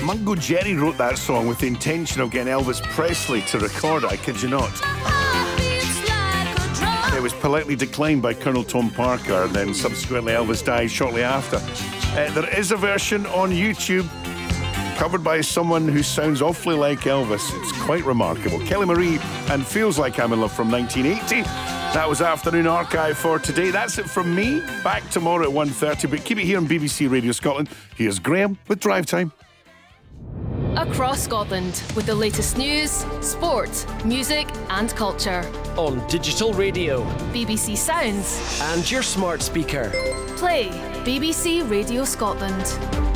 Mungo Jerry wrote that song with the intention of getting Elvis Presley to record it, I kid you not. It was politely declined by Colonel Tom Parker, and then subsequently Elvis died shortly after. There is a version on YouTube covered by someone who sounds awfully like Elvis. It's quite remarkable. Kelly Marie and Feels Like I'm in Love from 1980. That was Afternoon Archive for today. That's it from me. Back tomorrow at 1:30, but keep it here on BBC Radio Scotland. Here's Graham with Drive Time. Across Scotland with the latest news, sport, music and culture. On digital radio, BBC Sounds and your smart speaker. Play BBC Radio Scotland.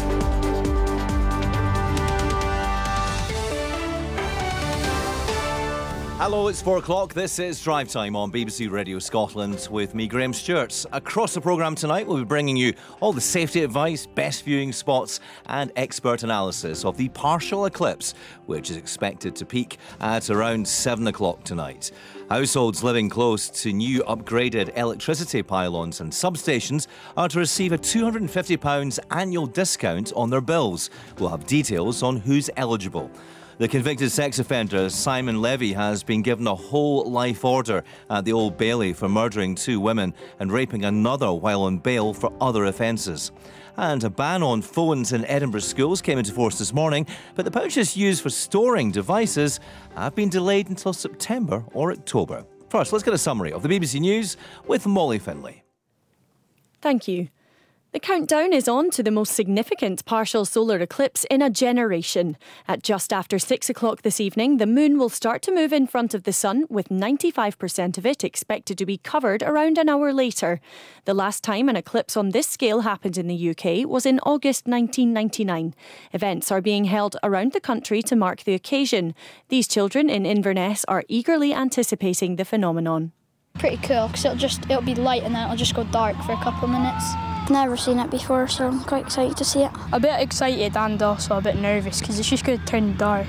Hello, it's 4 o'clock. This is Drive Time on BBC Radio Scotland with me, Graham Stewart. Across the programme tonight, we'll be bringing you all the safety advice, best viewing spots and expert analysis of the partial eclipse, which is expected to peak at around 7 o'clock tonight. Households living close to new upgraded electricity pylons and substations are to receive a £250 annual discount on their bills. We'll have details on who's eligible. The convicted sex offender Simon Levy has been given a whole life order at the Old Bailey for murdering 2 women and raping another while on bail for other offences. And a ban on phones in Edinburgh schools came into force this morning, but the pouches used for storing devices have been delayed until September or October. First, let's get a summary of the BBC News with Molly Finlay. Thank you. The countdown is on to the most significant partial solar eclipse in a generation. At just after 6 o'clock this evening, the moon will start to move in front of the sun, with 95% of it expected to be covered around an hour later. The last time an eclipse on this scale happened in the UK was in August 1999. Events are being held around the country to mark the occasion. These children in Inverness are eagerly anticipating the phenomenon. Pretty cool, because it'll be light and then it'll just go dark for a couple of minutes. Never seen it before, so I'm quite excited to see it. A bit excited and also a bit nervous because it's just going to turn dark.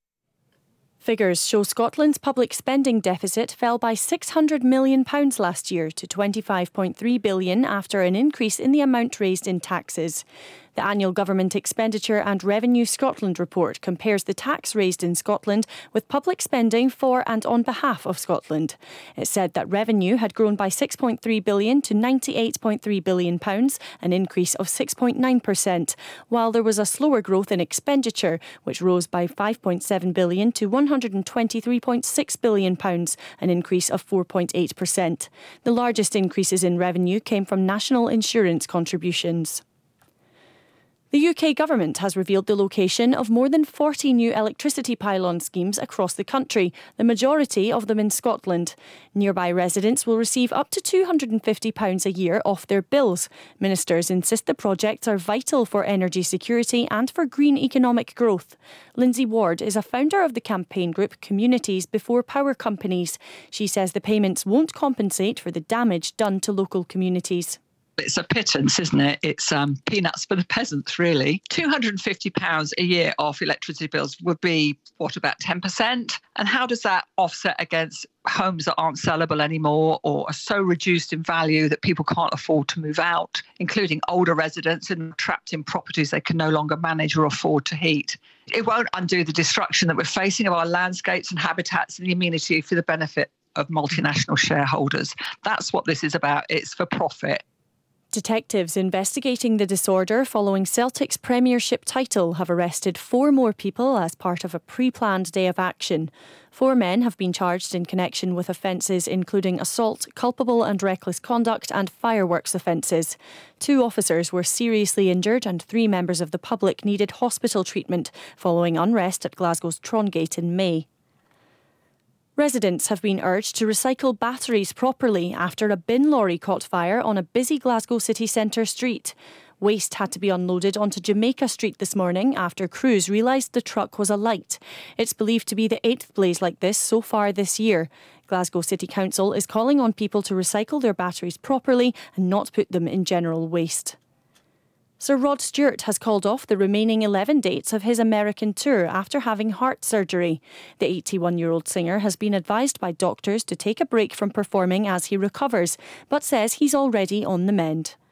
Figures show Scotland's public spending deficit fell by £600 million last year to £25.3 billion after an increase in the amount raised in taxes. The annual Government Expenditure and Revenue Scotland report compares the tax raised in Scotland with public spending for and on behalf of Scotland. It said that revenue had grown by £6.3 billion to £98.3 billion, an increase of 6.9%, while there was a slower growth in expenditure, which rose by £5.7 billion to £123.6 billion, an increase of 4.8%. The largest increases in revenue came from national insurance contributions. The UK government has revealed the location of more than 40 new electricity pylon schemes across the country, the majority of them in Scotland. Nearby residents will receive up to £250 a year off their bills. Ministers insist the projects are vital for energy security and for green economic growth. Lindsay Ward is a founder of the campaign group Communities Before Power Companies. She says the payments won't compensate for the damage done to local communities. It's a pittance, isn't it? It's peanuts for the peasants, really. £250 a year off electricity bills would be, about 10%? And how does that offset against homes that aren't sellable anymore or are so reduced in value that people can't afford to move out, including older residents and trapped in properties they can no longer manage or afford to heat? It won't undo the destruction that we're facing of our landscapes and habitats and the amenity for the benefit of multinational shareholders. That's what this is about. It's for profit. Detectives investigating the disorder following Celtic's Premiership title have arrested 4 more people as part of a pre-planned day of action. 4 men have been charged in connection with offences including assault, culpable and reckless conduct and fireworks offences. 2 officers were seriously injured and 3 members of the public needed hospital treatment following unrest at Glasgow's Trongate in May. Residents have been urged to recycle batteries properly after a bin lorry caught fire on a busy Glasgow city centre street. Waste had to be unloaded onto Jamaica Street this morning after crews realised the truck was alight. It's believed to be the 8th blaze like this so far this year. Glasgow City Council is calling on people to recycle their batteries properly and not put them in general waste. Sir Rod Stewart has called off the remaining 11 dates of his American tour after having heart surgery. The 81-year-old singer has been advised by doctors to take a break from performing as he recovers, but says he's already on the mend.